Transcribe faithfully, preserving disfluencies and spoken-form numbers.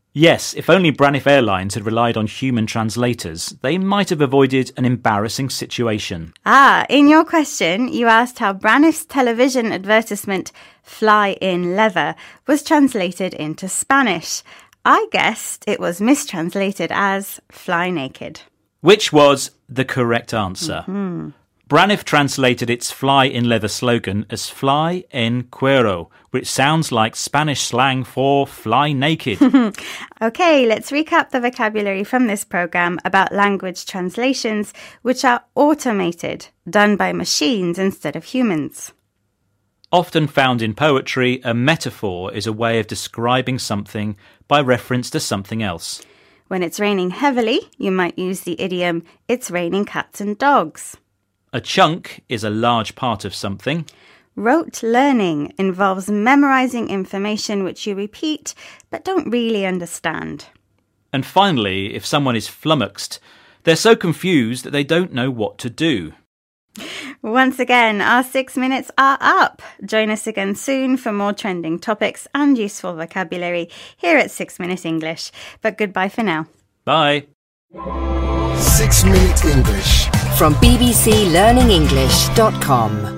Yes, if only Braniff Airlines had relied on human translators, they might have avoided an embarrassing situation. Ah, in your question, you asked how Braniff's television advertisement, Fly in Leather, was translated into Spanish. I guessed it was mistranslated as Fly Naked. Which was the correct answer. Mm-hmm. Braniff translated its Fly in Leather slogan as Fly en Cuero, which sounds like Spanish slang for fly naked. Okay, let's recap the vocabulary from this program about language translations, which are automated, done by machines instead of humans. Often found in poetry, a metaphor is a way of describing something by reference to something else. When it's raining heavily, you might use the idiom, it's raining cats and dogs. A chunk is a large part of something. Rote learning involves memorizing information which you repeat but don't really understand. And finally, if someone is flummoxed, they're so confused that they don't know what to do. Once again, our six minutes are up. Join us again soon for more trending topics and useful vocabulary here at Six Minute English. But goodbye for now. Bye. Six Minute English from b b c learning english dot com.